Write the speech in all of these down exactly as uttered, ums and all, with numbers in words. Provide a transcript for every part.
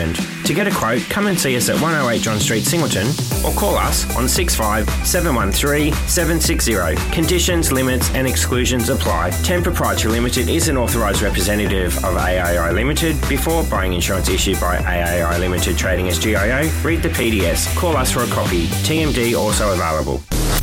concerned. To get a quote, come and see us at one oh eight John Street, Singleton, or call us on six five seven one three seven six zero. Conditions, limits and exclusions apply. Ten Proprietary Limited is an authorised representative of A A I Limited. Before buying insurance issued by A A I Limited Trading as G I O, read the P D S. Call us for a copy. T M D also available.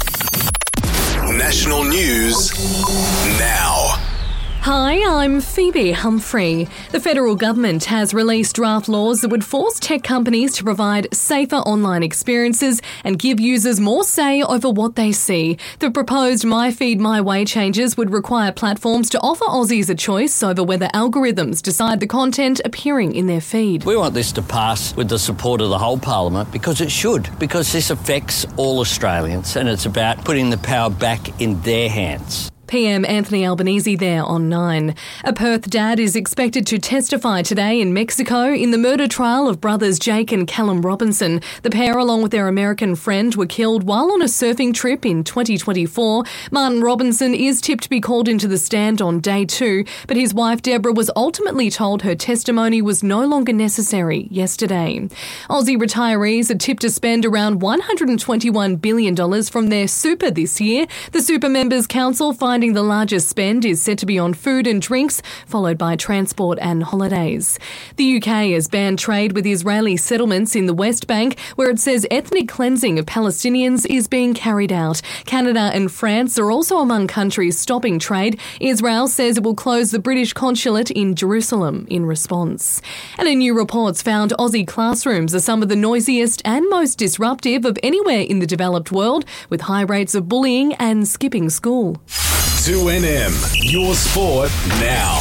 National News now. Hi, I'm Phoebe Humphrey. The federal government has released draft laws that would force tech companies to provide safer online experiences and give users more say over what they see. The proposed My Feed My Way changes would require platforms to offer Aussies a choice over whether algorithms decide the content appearing in their feed. We want this to pass with the support of the whole Parliament because it should, because this affects all Australians and it's about putting the power back in their hands. P M Anthony Albanese there on Nine. A Perth dad is expected to testify today in Mexico in the murder trial of brothers Jake and Callum Robinson. The pair, along with their American friend, were killed while on a surfing trip in twenty twenty-four. Martin Robinson is tipped to be called into the stand on day two, but his wife Deborah was ultimately told her testimony was no longer necessary yesterday. Aussie retirees are tipped to spend around one hundred twenty-one billion dollars from their super this year. The Super Members Council finds the largest spend is set to be on food and drinks, followed by transport and holidays. The U K has banned trade with Israeli settlements in the West Bank, where it says ethnic cleansing of Palestinians is being carried out. Canada and France are also among countries stopping trade. Israel says it will close the British consulate in Jerusalem in response. And a new report's found Aussie classrooms are some of the noisiest and most disruptive of anywhere in the developed world, with high rates of bullying and skipping school. two N M, your sport now.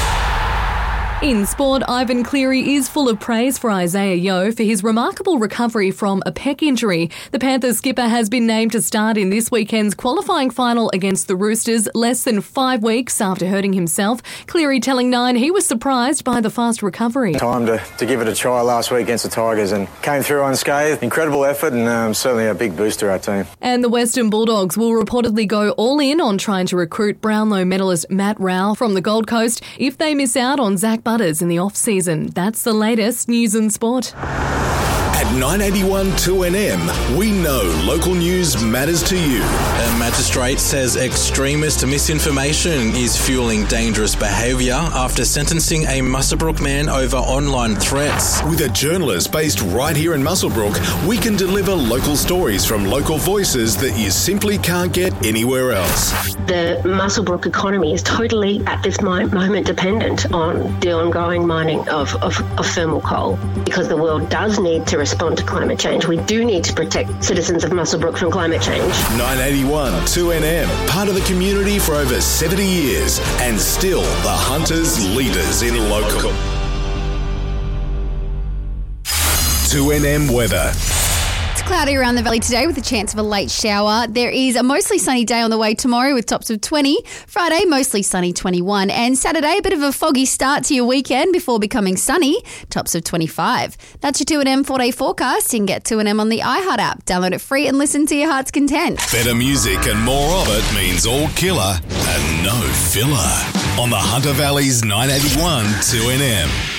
In sport, Ivan Cleary is full of praise for Isaiah Yeo for his remarkable recovery from a pec injury. The Panthers skipper has been named to start in this weekend's qualifying final against the Roosters less than five weeks after hurting himself. Cleary telling Nine he was surprised by the fast recovery. Time to, to give it a try last week against the Tigers and came through unscathed. Incredible effort and um, certainly a big boost to our team. And the Western Bulldogs will reportedly go all in on trying to recruit Brownlow medalist Matt Rowell from the Gold Coast if they miss out on Zach Butters in the off-season. That's the latest news and sport. At nine eighty-one two N M, we know local news matters to you. A magistrate says extremist misinformation is fueling dangerous behaviour after sentencing a Muswellbrook man over online threats. With a journalist based right here in Muswellbrook, we can deliver local stories from local voices that you simply can't get anywhere else. The Muswellbrook economy is totally at this moment dependent on the ongoing mining of, of, of thermal coal, because the world does need to respond to climate change. We do need to protect citizens of Muswellbrook from climate change. nine eighty-one two N M, part of the community for over seventy years and still the hunters' leaders in local. two N M weather. Cloudy around the valley today with a chance of a late shower. There is a mostly sunny day on the way tomorrow with tops of twenty. Friday, mostly sunny, twenty-one. And Saturday, a bit of a foggy start to your weekend before becoming sunny, tops of twenty-five. That's your two N M four-day forecast. You can get two N M on the iHeart app. Download it free and listen to your heart's content. Better music and more of it means all killer and no filler. On the Hunter Valley's nine eighty-one two N M.